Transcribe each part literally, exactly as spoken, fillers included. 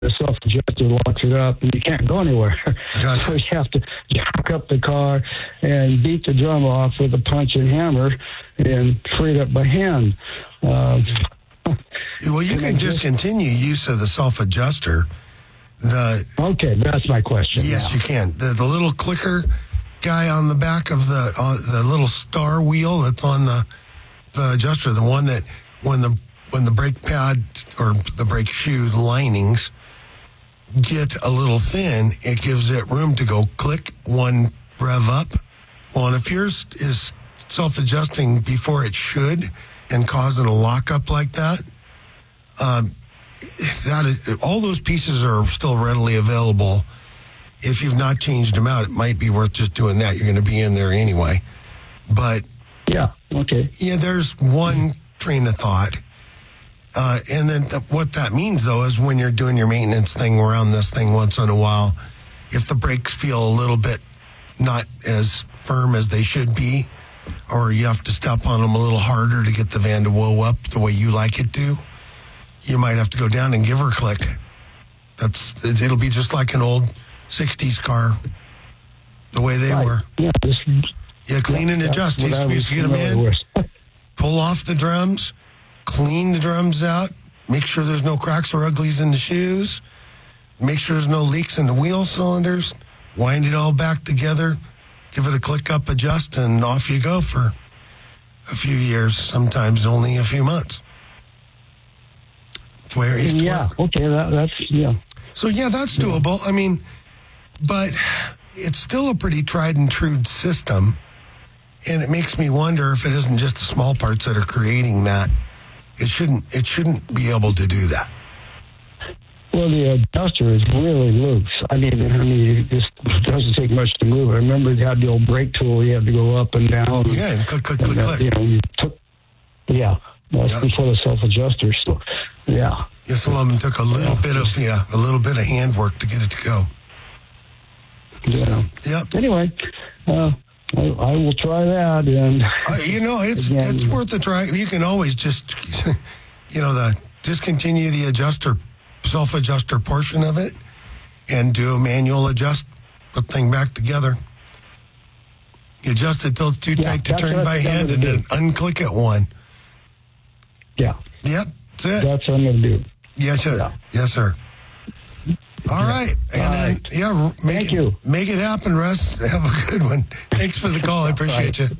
the self-adjuster locks it up, and you can't go anywhere. Gotcha. So you have to jack up the car and beat the drum off with a punch and hammer and free it up by hand. Uh, well, you can discontinue use of the self-adjuster. The Okay, that's my question. Yes, now. you can. The, the little clicker guy on the back of the uh, the little star wheel that's on the the adjuster, the one that when the when the brake pad or the brake shoe linings get a little thin, it gives it room to go click one rev up. Well, and if yours is self-adjusting before it should and causing a lockup like that, um, that is, all those pieces are still readily available. If you've not changed them out, it might be worth just doing that. You're going to be in there anyway. But yeah, okay. Yeah, there's one train of thought. Uh, and then th- what that means, though, is when you're doing your maintenance thing around this thing once in a while, if the brakes feel a little bit not as firm as they should be, or you have to step on them a little harder to get the van to whoa up the way you like it to, you might have to go down and give her a click. That's it, it'll be just like an old sixties car, the way they right. were. Yeah, this, yeah, clean and adjust. We used, used to get them in, pull off the drums, clean the drums out, make sure there's no cracks or uglies in the shoes, make sure there's no leaks in the wheel cylinders, wind it all back together, give it a click up, adjust, and off you go for a few years, sometimes only a few months. That's where it used to yeah, work. okay, that, that's, yeah. So, yeah, that's doable. I mean, but it's still a pretty tried and true system, and it makes me wonder if it isn't just the small parts that are creating that. It shouldn't. It shouldn't be able to do that. Well, the adjuster is really loose. I mean, I mean, it just doesn't take much to move it. I remember you had the old brake tool. You had to go up and down. Yeah, and click, click, click, that, click. You know, you took, yeah, that's Yep. before the self-adjuster. So, yeah. Yeah, some of them took a little Yeah. bit of yeah, a little bit of handwork to get it to go. Yeah. So, yep. Anyway, uh, I, I will try that. And Uh, you know, it's again, it's worth a try. You can always just, you know, the discontinue the adjuster, self-adjuster portion of it, and do a manual adjust, put the thing back together. You adjust it till it's too Yeah, tight to that's turn what by I'm hand, gonna and then do. unclick it one. Yeah, Yep, that's it. that's what I'm going to do. Yes, sir. Yeah. Yes, sir. All right. And All then, right. yeah, make Thank it, you. Make it happen, Russ. Have a good one. Thanks for the call. I appreciate you.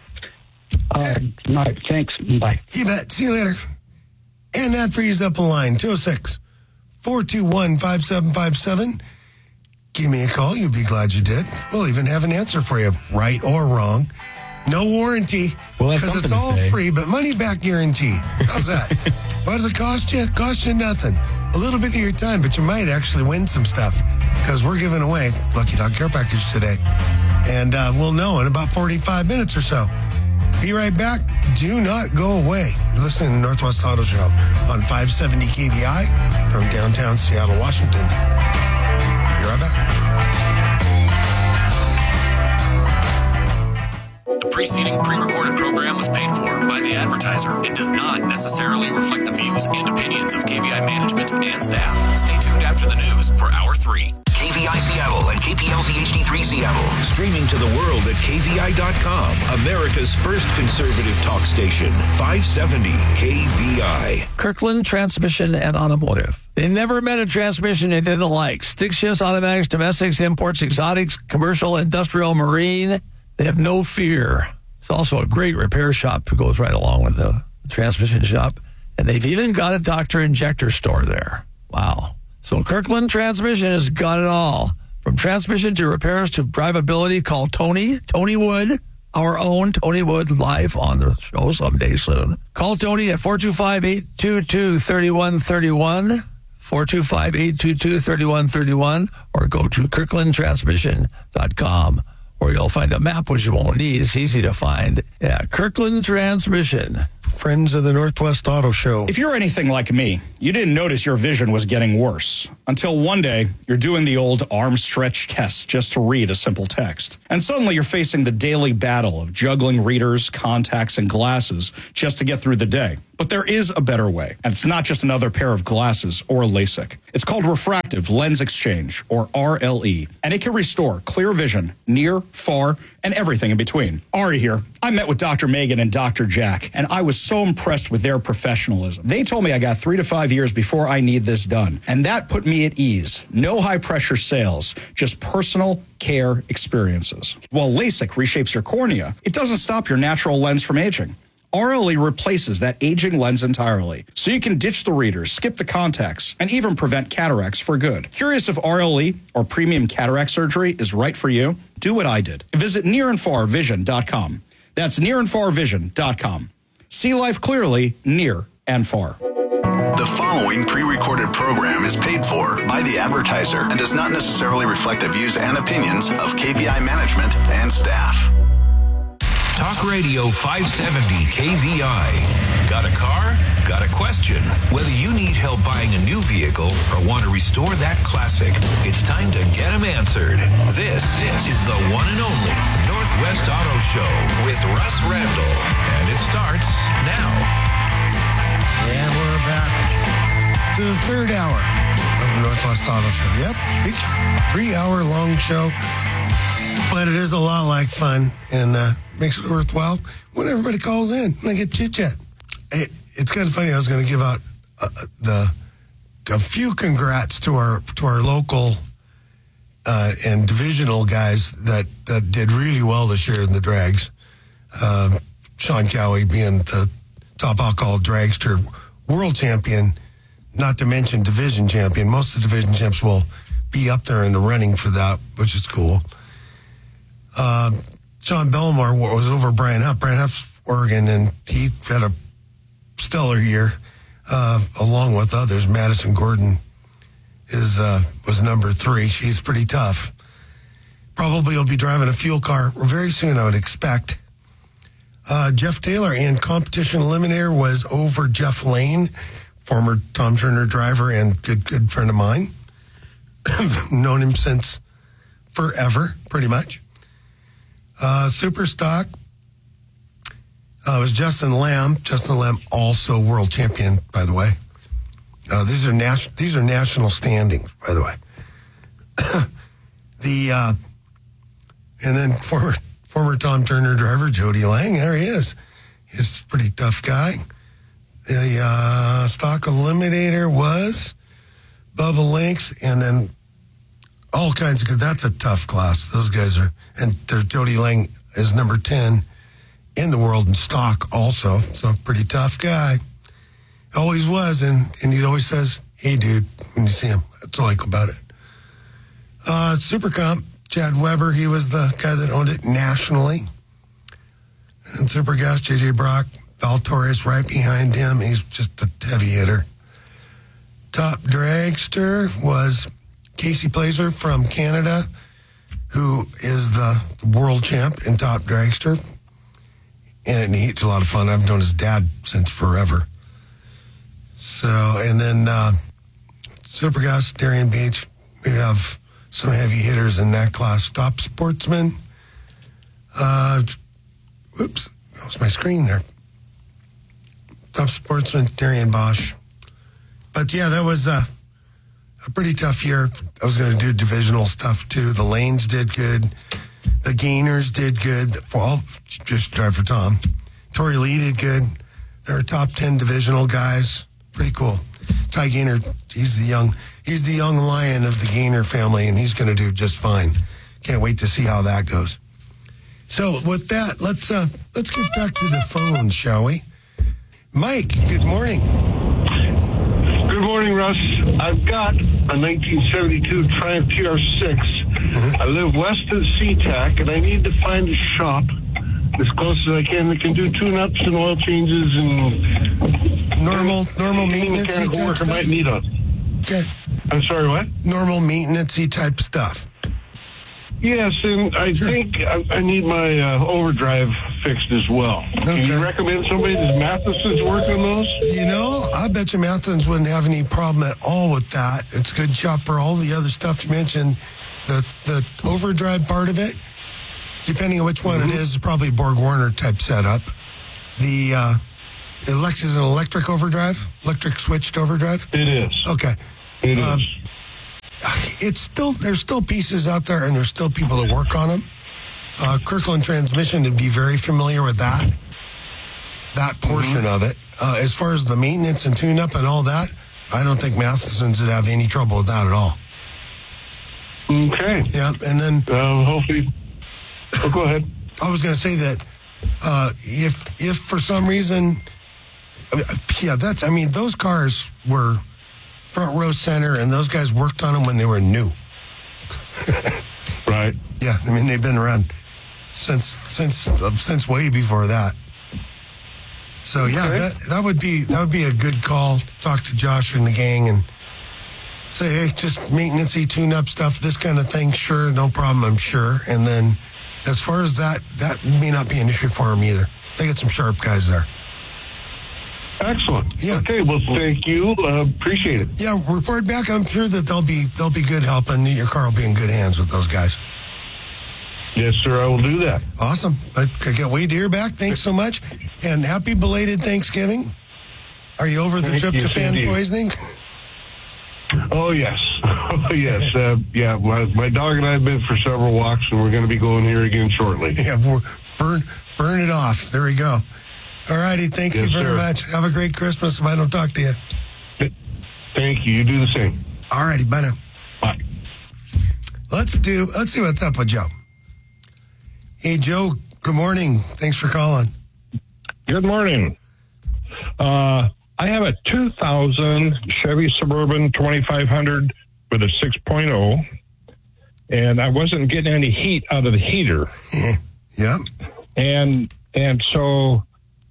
Uh, all right, thanks. Bye. You bet. See you later. And that frees up a line, two oh six, four two one, five seven five seven. Give me a call. You'll be glad you did. We'll even have an answer for you, right or wrong. No warranty. We'll have because something it's to all say. free, but money back guarantee. How's that? What does it cost you? It costs you nothing. A little bit of your time, but you might actually win some stuff because we're giving away Lucky Dog Care Package today. And uh, we'll know in about forty-five minutes or so. Be right back. Do not go away. You're listening to Northwest Auto Show on five seventy K V I from downtown Seattle, Washington. Be right back. The preceding pre-recorded program was paid for by the advertiser and does not necessarily reflect the views and opinions of K V I management and staff. Stay tuned after the news for Hour three. K V I Seattle and K P L Z H D three Seattle. Streaming to the world at K V I dot com. America's first conservative talk station. five seventy K V I. Kirkland Transmission and Automotive. They never met a transmission they didn't like. Stick shifts, automatics, domestics, imports, exotics, commercial, industrial, marine. They have no fear. It's also a great repair shop that goes right along with the transmission shop. And they've even got a doctor injector store there. Wow. So Kirkland Transmission has got it all. From transmission to repairs to drivability, call Tony, Tony Wood, our own Tony Wood, live on the show someday soon. Call Tony at four two five, eight two two, three one three one, four two five, eight two two, three one three one, or go to kirkland transmission dot com, where you'll find a map, which you won't need. It's easy to find. Yeah, Kirkland Transmission. friends of the Northwest Auto Show. If you're anything like me, you didn't notice your vision was getting worse until one day you're doing the old arm stretch test just to read a simple text. And suddenly you're facing the daily battle of juggling readers, contacts, and glasses just to get through the day. But there is a better way, and it's not just another pair of glasses or LASIK. It's called refractive lens exchange, or R L E, and it can restore clear vision near, far, and everything in between. Ari here. I met with Doctor Megan and Doctor Jack, and I was so impressed with their professionalism. They told me I got three to five years before I need this done, and that put me at ease. No high-pressure sales, just personal care experiences. While LASIK reshapes your cornea, it doesn't stop your natural lens from aging. R L E replaces that aging lens entirely, so you can ditch the readers, skip the contacts, and even prevent cataracts for good. Curious if R L E or premium cataract surgery is right for you? Do what I did. Visit near and far vision dot com. That's near and far vision dot com. See life clearly, near and far. The following pre-recorded program is paid for by the advertiser and does not necessarily reflect the views and opinions of K V I management and staff. Talk Radio five seventy K V I. Got a car? Got a question? Whether you need help buying a new vehicle or want to restore that classic, it's time to get them answered. This, this is the one and only Northwest Auto Show with Russ Randall. And it starts now. And we're back to the third hour of the Northwest Auto Show. Yep, big three-hour long show. But it is a lot like fun and uh, makes it worthwhile when everybody calls in and they get chit-chat. It, it's kind of funny. I was going to give out uh, the a few congrats to our to our local uh, and divisional guys that, that did really well this year in the drags. Uh, Sean Cowie being the top alcohol dragster world champion, not to mention division champion. Most of the division champs will be up there in the running for that, which is cool. Uh, John Belmar was over Brian Huff, Brian Huff's Oregon, and he had a stellar year, uh, along with others. Madison Gordon is uh, was number three. She's pretty tough. Probably will be driving a fuel car very soon, I would expect. Uh, Jeff Taylor in competition eliminator was over Jeff Lane, former Tom Turner driver and good good friend of mine. Known him since forever, pretty much. Uh, Super Stock uh, was Justin Lamb. Justin Lamb, also world champion, by the way. Uh, these are nas- these are national standings, by the way. the uh, and then former former Tom Turner driver Jody Lang. There he is. He's a pretty tough guy. The uh, stock eliminator was Bubba Links, and then all kinds of good. That's a tough class. Those guys are, and there's Jody Lang is number ten in the world in stock also. So pretty tough guy. Always was, and, and he always says, "Hey, dude," when you see him. That's all I like about it. Uh, Super Comp, Chad Weber, he was the guy that owned it nationally. And Super Gas, J J Brock, Val Torres right behind him. He's just a heavy hitter. Top dragster was Casey Plazer from Canada, who is the world champ in top dragster. And he's a lot of fun. I've known his dad since forever. So, and then uh, Supergas, Darien Beach, we have some heavy hitters in that class. Top sportsman. Uh, whoops, lost my screen there. Top sportsman, Darian Bosch. But yeah, that was uh, a pretty tough year. I was going to do divisional stuff too. The Lanes did good. The Gainers did good. For all, just drive for Tom. Tori Lee did good. There are top ten divisional guys. Pretty cool. Ty Gainer, he's the young, he's the young lion of the Gainer family, and he's going to do just fine. Can't wait to see how that goes. So with that, let's uh, let's get back to the phone, shall we? Mike, good morning. Good morning, Russ. I've got a nineteen seventy-two Triumph T R six. Mm-hmm. I live west of SeaTac, and I need to find a shop as close as I can that can do tune-ups and oil changes and normal normal maintenance mechanical work I might need on. Okay. I'm sorry, what? Normal maintenance-y type stuff. Yes, and I sure. think I, I need my uh, overdrive fixed as well. Okay. Can you recommend somebody? Does Matheson's work on those? You know, I bet you Matheson's wouldn't have any problem at all with that. It's a good shop for all the other stuff you mentioned. The the overdrive part of it, depending on which one mm-hmm. it is, is probably Borg Warner type setup. The uh, elect is an electric overdrive, electric switched overdrive. It is. Okay. It um, is. It's still there's still pieces out there, and there's still people that work on them. Uh, Kirkland Transmission would be very familiar with that that portion mm-hmm. of it. Uh, as far as the maintenance and tune-up and all that, I don't think Matheson's would have any trouble with that at all. Okay. Yeah, and then uh, hopefully. Oh, go ahead. I was going to say that uh, if if for some reason, yeah, that's I mean those cars were front row center, and those guys worked on them when they were new. Right. Yeah, I mean they've been around since since uh, since way before that. So yeah, okay. that that would be that would be a good call. Talk to Josh and the gang and say, hey, just maintenance-y, tune-up stuff, this kind of thing. Sure, no problem, I'm sure. And then as far as that, that may not be an issue for them either. They get some sharp guys there. Excellent. Yeah. Okay. Well, thank you. Uh, appreciate it. Yeah. Report back. I'm sure that they'll be they'll be good help, and your car will be in good hands with those guys. Yes, sir. I will do that. Awesome. I, I can't wait to hear back. Thanks so much, and happy belated Thanksgiving. Are you over the Thank tryptophan you, poisoning? Oh yes, oh yes. Uh, yeah. My, my dog and I have been for several walks, and we're going to be going here again shortly. Yeah. Burn burn it off. There we go. All righty, thank yes, you very sir. much. Have a great Christmas if I don't talk to you. Thank you. You do the same. All righty, bye now. Bye. Let's do, let's see what's up with Joe. Hey, Joe, good morning. Thanks for calling. Good morning. Uh, I have a two thousand Chevy Suburban twenty-five hundred with a six point oh, and I wasn't getting any heat out of the heater. Yeah. And, and so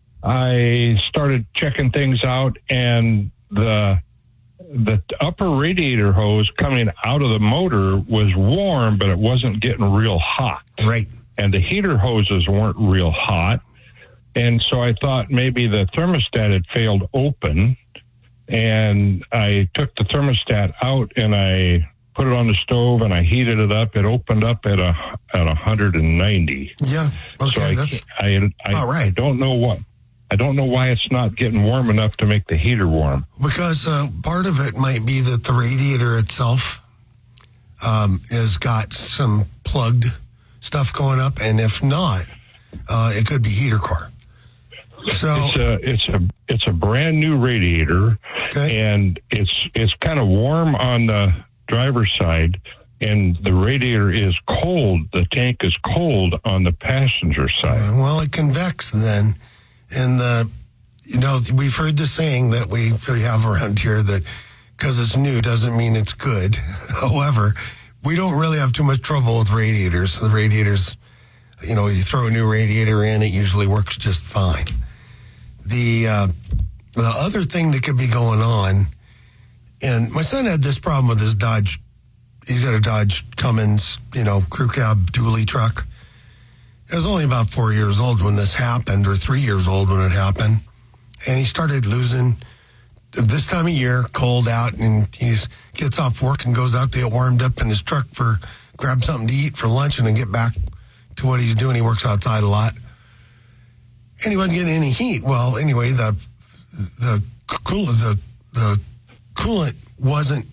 I started checking things out, and the the upper radiator hose coming out of the motor was warm, but it wasn't getting real hot. Right. And the heater hoses weren't real hot. And so I thought maybe the thermostat had failed open, and I took the thermostat out and I put it on the stove and I heated it up. It opened up at a at one hundred ninety. Yeah. Okay. So I, that's I, I, all right. I don't know what. I don't know why it's not getting warm enough to make the heater warm. Because uh, part of it might be that the radiator itself um, has got some plugged stuff going up, and if not, uh, it could be heater core. So it's a it's a it's a brand new radiator, okay. and it's it's kind of warm on the driver's side, and the radiator is cold. The tank is cold on the passenger side. Uh, well, it convects then. And, the, you know, we've heard the saying that we have around here that because it's new doesn't mean it's good. However, we don't really have too much trouble with radiators. The radiators, you know, you throw a new radiator in, it usually works just fine. The, uh, the other thing that could be going on, and my son had this problem with his Dodge. He's got a Dodge Cummins, you know, crew cab dually truck. I was only about four years old when this happened, or three years old when it happened. And he started losing this time of year, cold out, and he gets off work and goes out to get warmed up in his truck for grab something to eat for lunch and then get back to what he's doing. He works outside a lot. And he wasn't getting any heat. Well, anyway, the the cool the the coolant wasn't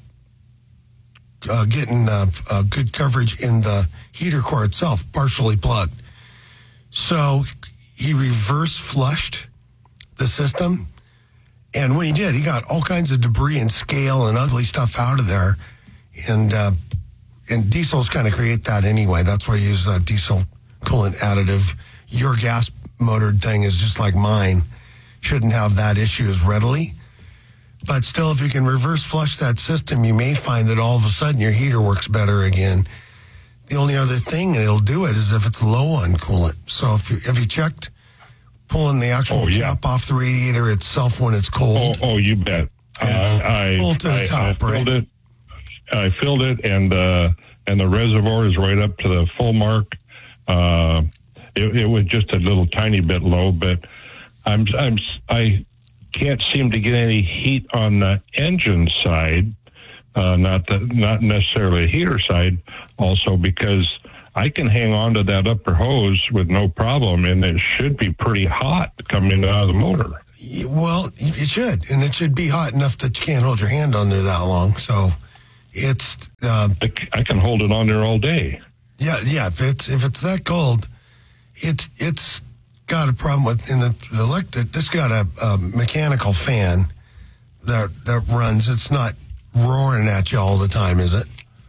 uh, getting uh, uh, good coverage in the heater core itself, partially plugged. So he reverse flushed the system. And when he did, he got all kinds of debris and scale and ugly stuff out of there. And uh, and diesels kind of create that anyway. That's why you use a diesel coolant additive. Your gas motored thing is just like mine. Shouldn't have that issue as readily. But still, if you can reverse flush that system, you may find that all of a sudden your heater works better again. The only other thing it'll do it is if it's low on coolant. So if you, have you checked pulling the actual oh, yeah. cap off the radiator itself when it's cold? Oh, oh you bet. Uh, I, full to the I, top, I right? Filled it, I filled it, and uh, and the reservoir is right up to the full mark. Uh, it, it was just a little tiny bit low, but I'm I'm I can't seem to get any heat on the engine side, uh, not the not necessarily the heater side, also because I can hang on to that upper hose with no problem, and it should be pretty hot coming out of the motor. Well, it should, and it should be hot enough that you can't hold your hand on there that long. So it's uh, I, I can hold it on there all day. Yeah, yeah. If it's if it's that cold, it's it's got a problem with in the the electric. This got a, a mechanical fan that that runs. It's not roaring at you all the time, is it?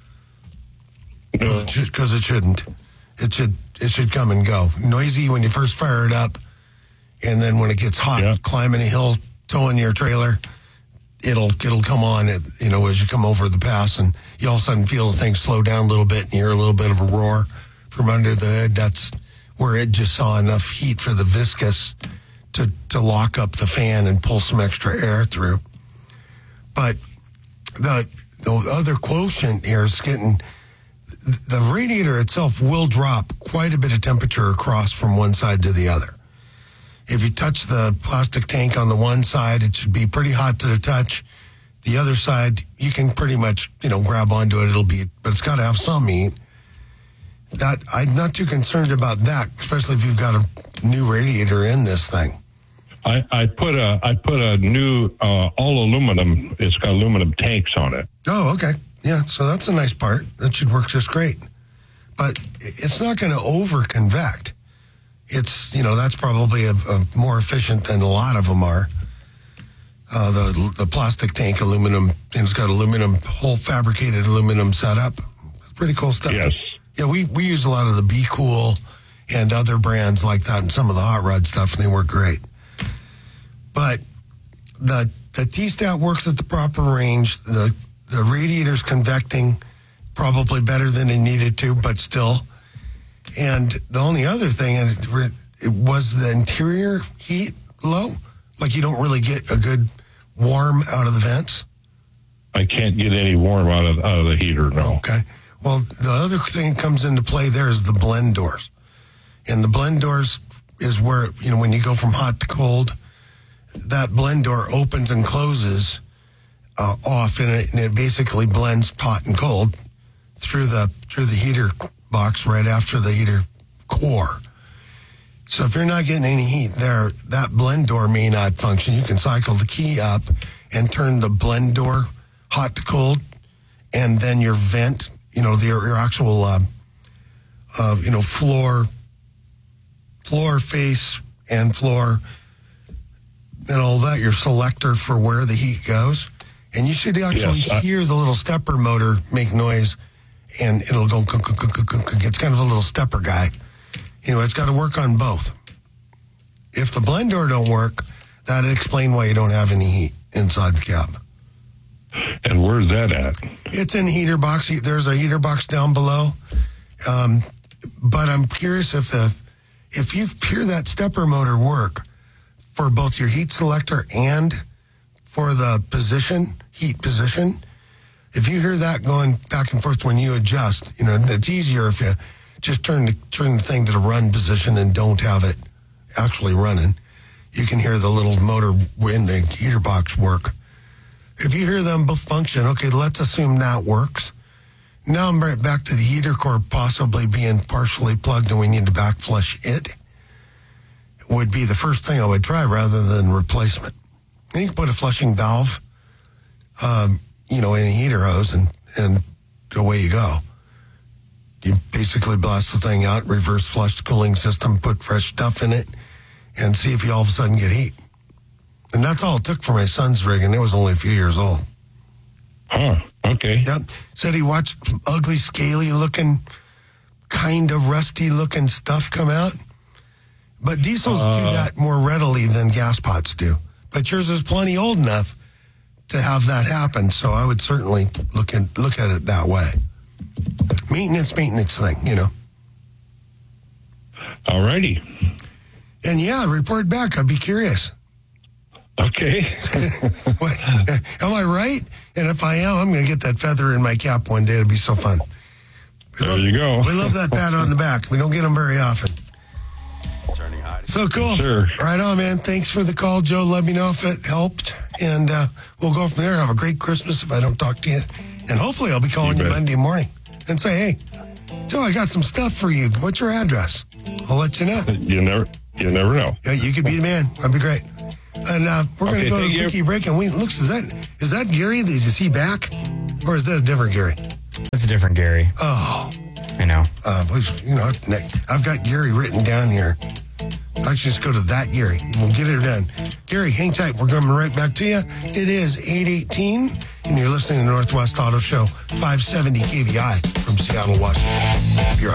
No, because it shouldn't. It should it should come and go. Noisy when you first fire it up, and then when it gets hot, yeah. climbing a hill, towing your trailer, it'll it'll come on. It, you know, as you come over the pass, and you all of a sudden feel the thing slow down a little bit, and you hear a little bit of a roar from under the hood. That's where it just saw enough heat for the viscous to to lock up the fan and pull some extra air through. But the the other quotient here is getting. The radiator itself will drop quite a bit of temperature across from one side to the other. If you touch the plastic tank on the one side, it should be pretty hot to the touch. The other side, you can pretty much, you know, grab onto it. It'll be, but it's got to have some heat. That I'm not too concerned about that, especially if you've got a new radiator in this thing. I, I put a I put a new uh, all aluminum. It's got aluminum tanks on it. Oh, okay. Yeah, so that's a nice part. That should work just great. But it's not going to over-convect. It's, you know, that's probably a, a more efficient than a lot of them are. Uh, the the plastic tank aluminum, and it's got aluminum, whole fabricated aluminum setup. It's pretty cool stuff. Yes. Yeah, we, we use a lot of the Be Cool and other brands like that and some of the hot rod stuff, and they work great. But the the T-Stat works at the proper range. The The radiator's convecting probably better than it needed to, but still. And the only other thing, it, it was the interior heat low. Like you don't really get a good warm out of the vents. I can't get any warm out of out of the heater, no. Okay. Well, the other thing that comes into play there is the blend doors. And the blend doors is where, you know, when you go from hot to cold, that blend door opens and closes Uh, off, and it, and it basically blends hot and cold through the through the heater box right after the heater core. So if you're not getting any heat there, that blend door may not function. You can cycle the key up and turn the blend door hot to cold, and then your vent, you know, the, your actual, uh, uh, you know, floor, floor face and floor, and all that, your selector for where the heat goes. And you should actually yes, I, hear the little stepper motor make noise, and it'll go. It's kind of a little stepper guy. You know, it's got to work on both. If the blend door don't work, that'd explain why you don't have any heat inside the cab. And where's that at? It's in the heater box. There's a heater box down below. Um, but I'm curious if the if you hear that stepper motor work for both your heat selector and for the position, heat position, if you hear that going back and forth when you adjust, you know, it's easier if you just turn the, turn the thing to the run position and don't have it actually running. You can hear the little motor in the heater box work. If you hear them both function, okay, let's assume that works. Now I'm right back to the heater core possibly being partially plugged and we need to back flush it. Would be the first thing I would try rather than replacement. You can put a flushing valve, um, you know, in a heater hose, and, and away you go. You basically blast the thing out, reverse flush the cooling system, put fresh stuff in it, and see if you all of a sudden get heat. And that's all it took for my son's rig, and it was only a few years old. Huh, okay. Yep. Said he watched some ugly, scaly-looking, kind of rusty-looking stuff come out. But diesels uh, do that more readily than gas pots do. But yours is plenty old enough to have that happen, so I would certainly look at, look at it that way. Maintenance, maintenance thing, you know. All righty. And yeah, report back. I'd be curious. Okay. What, am I right? And if I am, I'm going to get that feather in my cap one day. It'll be so fun. We there love, you go. We love that pat on the back. We don't get them very often. So cool. Sure. Right on, man. Thanks for the call, Joe. Let me know if it helped. And uh, we'll go from there. Have a great Christmas if I don't talk to you. And hopefully I'll be calling you, you Monday morning and say, hey, Joe, I got some stuff for you. What's your address? I'll let you know. You never, you never know. Yeah, you could be the man. That'd be great. And uh, we're Okay, going to go thank to a you. quickie break. And we looks, is that is that Gary? Is he back? Or is that a different Gary? That's a different Gary. Oh. I know. Uh, you know, I've got Gary written down here. I should just go to that Gary. And we'll get it done. Gary, hang tight. We're coming right back to you. It is eight eighteen, and you're listening to Northwest Auto Show, five seventy K V I from Seattle, Washington. Be right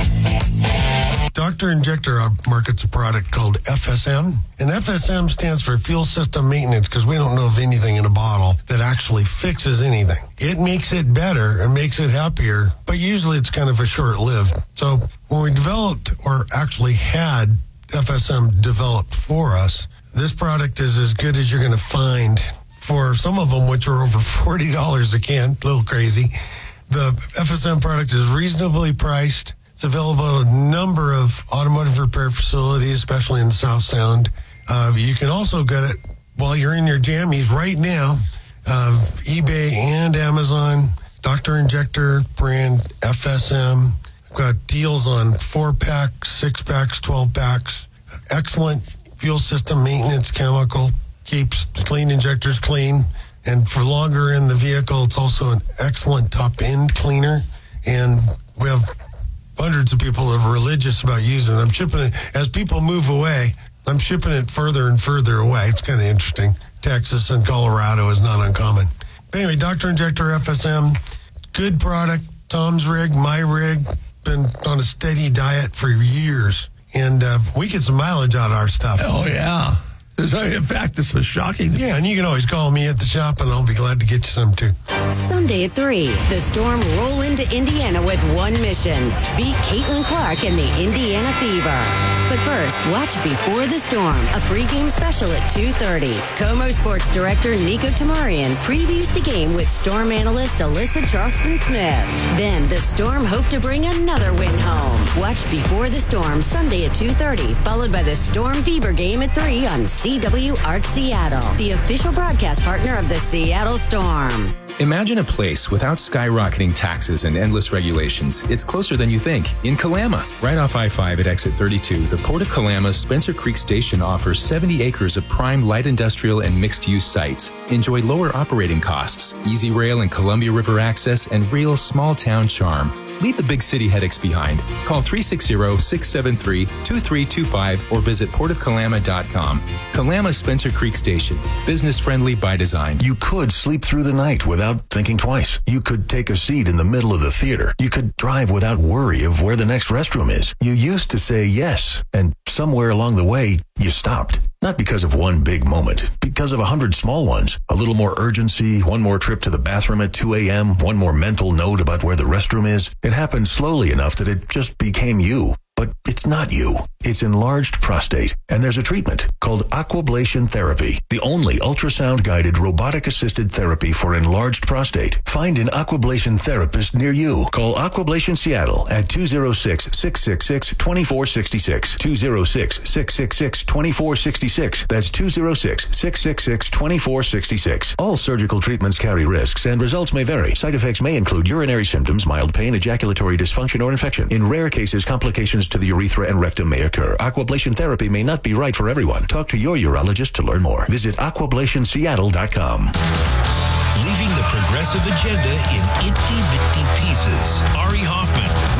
back. Doctor Injector markets a product called F S M, and F S M stands for Fuel System Maintenance because we don't know of anything in a bottle that actually fixes anything. It makes it better and makes it happier, but usually it's kind of a short-lived. So when we developed or actually had F S M developed for us, this product is as good as you're going to find for some of them, which are over forty dollars a can. A little crazy. The F S M product is reasonably priced. It's available at a number of automotive repair facilities, especially in the South Sound. Uh, you can also get it while you're in your jammies right now. Uh, eBay and Amazon, Doctor Injector brand F S M. I've got deals on four packs, six packs, twelve packs. Excellent fuel system maintenance chemical. Keeps clean injectors clean. And for longer in the vehicle, it's also an excellent top end cleaner. And we have hundreds of people that are religious about using it. I'm shipping it as people move away. I'm shipping it further and further away. It's kind of interesting. Texas and Colorado is not uncommon. But anyway, Doctor Injector F S M, good product. Tom's rig, my rig, been on a steady diet for years. And uh, we get some mileage out of our stuff. Oh, yeah. In fact, this was shocking. Yeah, and you can always call me at the shop, and I'll be glad to get you some, too. Sunday at three, the Storm roll into Indiana with one mission. Beat Caitlin Clark and the Indiana Fever. But first, watch Before the Storm, a pregame special at two thirty. Como Sports Director Nico Tamarian previews the game with Storm analyst Alyssa Charleston-Smith. Then, the Storm hope to bring another win home. Watch Before the Storm Sunday at two thirty, followed by the Storm Fever game at three on C W Arc Seattle, the official broadcast partner of the Seattle Storm. Imagine a place without skyrocketing taxes and endless regulations. It's closer than you think. In Kalama, right off I five at exit thirty-two, the Port of Kalama's Spencer Creek Station offers seventy acres of prime light industrial and mixed-use sites. Enjoy lower operating costs, easy rail and Columbia River access, and real small-town charm. Leave the big city headaches behind. Call three six zero, six seven three, two three two five or visit port of kalama dot com. Kalama Spencer Creek Station. Business friendly by design. You could sleep through the night without thinking twice. You could take a seat in the middle of the theater. You could drive without worry of where the next restroom is. You used to say yes, and somewhere along the way, you stopped. Not because of one big moment, because of a hundred small ones. A little more urgency, one more trip to the bathroom at two a.m., one more mental note about where the restroom is. It happened slowly enough that it just became you. But it's not you. It's enlarged prostate. And there's a treatment called aquablation therapy, the only ultrasound-guided robotic-assisted therapy for enlarged prostate. Find an aquablation therapist near you. Call Aquablation Seattle at two oh six, six six six, two four six six, two oh six, six six six, two four six six. That's two oh six, six six six, two four six six. All surgical treatments carry risks, and results may vary. Side effects may include urinary symptoms, mild pain, ejaculatory dysfunction, or infection. In rare cases, complications to the urethra and rectum may occur. Aquablation therapy may not be right for everyone. Talk to your urologist to learn more. Visit aquablation seattle dot com. Leaving the progressive agenda in itty-bitty pieces. Ari Hoffman.